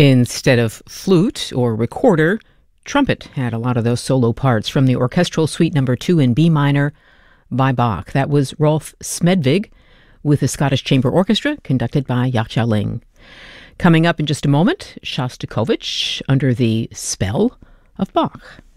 Instead of flute or recorder, trumpet had a lot of those solo parts from the Orchestral Suite No. 2 in B minor by Bach. That was Rolf Smedvig with the Scottish Chamber Orchestra, conducted by Yachtja Ling. Coming up in just a moment, Shostakovich under the spell of Bach.